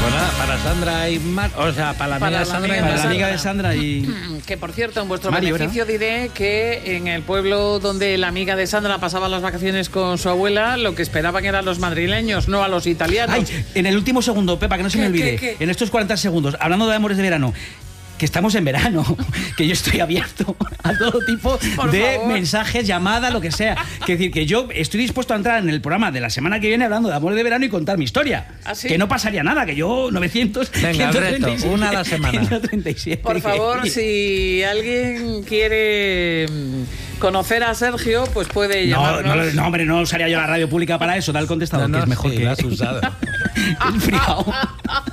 Bueno, para Sandra y para la amiga de Sandra y para la amiga de Sandra y... Que, por cierto, en vuestro Mario, beneficio diré que en el pueblo donde la amiga de Sandra pasaba las vacaciones con su abuela, lo que esperaban eran los madrileños, no a los italianos. Ay, en el último segundo, Pepa, que no se me olvide, ¿Qué? en estos 40 segundos, hablando de amores de verano, que estamos en verano, que yo estoy abierto a todo tipo de mensajes, llamadas, lo que sea. Que decir, que yo estoy dispuesto a entrar en el programa de la semana que viene hablando de amores de verano y contar mi historia. ¿Ah, sí? Que no pasaría nada, que yo 900... Venga, el reto, una a la semana. 137. Por favor, si alguien quiere conocer a Sergio, pues puede llamarnos. No, hombre, no usaría yo la radio pública para eso, da el contestador, que es mejor sí, que... lo has usado. El frigao.